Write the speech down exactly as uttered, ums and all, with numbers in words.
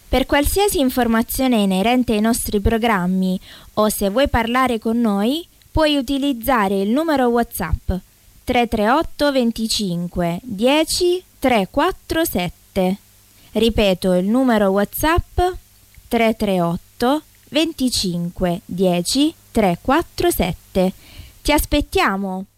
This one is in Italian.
Per qualsiasi informazione inerente ai nostri programmi o se vuoi parlare con noi, puoi utilizzare il numero WhatsApp tre tre otto venticinque dieci trecentoquarantasette. Ripeto il numero WhatsApp tre tre otto venticinque dieci trecentoquarantasette. Ti aspettiamo!